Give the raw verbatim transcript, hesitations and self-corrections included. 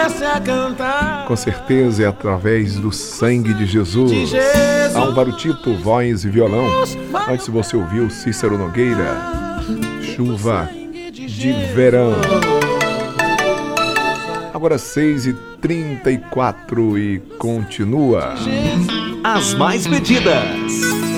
Com certeza é através do sangue de Jesus. Álvaro Tito, voz e violão. Antes você ouviu Cícero Nogueira, Chuva de Verão. Agora seis e trinta e quatro e continua. As mais pedidas.